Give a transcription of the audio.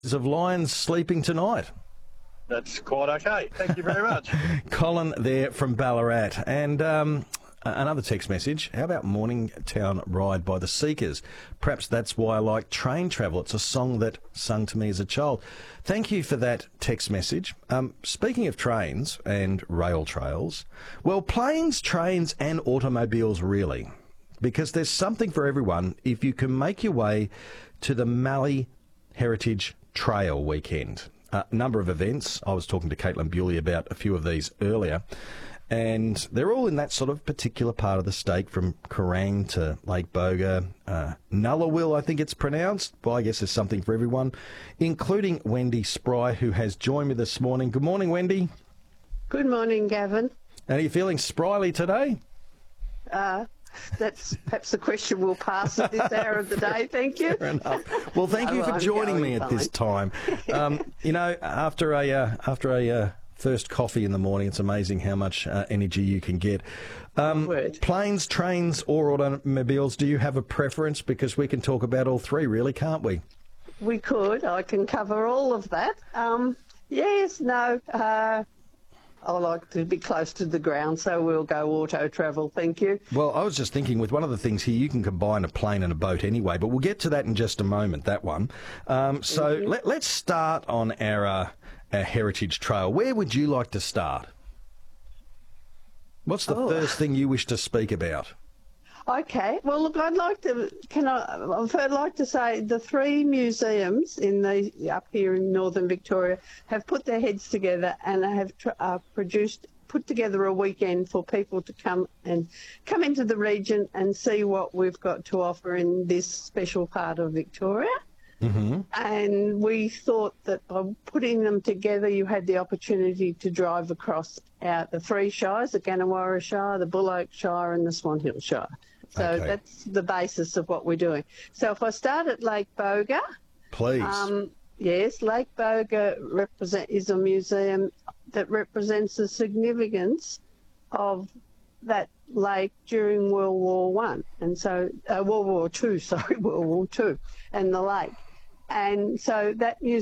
of Lions sleeping tonight. That's quite okay. Thank you very much. Colin there from Ballarat. And another text message. How about Morningtown Ride by the Seekers? Perhaps that's why I like Train Travel. It's a song that sung to me as a child. Thank you for that text message. Speaking of trains and rail trails, well, planes, trains and automobiles really, because there's something for everyone if you can make your way to the Mallee Heritage Trail weekend. A number of events. I was talking to Caitlin Bewley about a few of these earlier, and they're all in that sort of particular part of the state, from Kerrang to Lake Boga, Nullawil, I think it's pronounced. Well, I guess there's something for everyone, including Wendy Spry, who has joined me this morning. Good morning, Wendy. Good morning, Gavin. And are you feeling spryly today? That's perhaps the question we'll pass at this hour of the day. Thank you. Fair enough. Well, thank you for joining me at this time. You know, after a first coffee in the morning, it's amazing how much energy you can get. Planes, trains, or automobiles, do you have a preference? Because we can talk about all three, really, can't we? We could. I can cover all of that. Yes, no. I like to be close to the ground, so we'll go auto travel, thank you. Well, I was just thinking, with one of the things here, you can combine a plane and a boat anyway, but we'll get to that in just a moment, that one. Let's start on our Heritage Trail. Where would you like to start? What's the first thing you wish to speak about? Okay. Well, look, I'd like to say the three museums up here in northern Victoria have put their heads together and have put together a weekend for people to come into the region and see what we've got to offer in this special part of Victoria. Mm-hmm. And we thought that by putting them together, you had the opportunity to drive across the three shires, the Gannawarra Shire, the Bull Oak Shire and the Swan Hill Shire. So that's the basis of what we're doing. So if I start at Lake Boga. Please. Yes, Lake Boga is a museum that represents the significance of that lake during World War One, and so World War Two, and the lake. And so that museum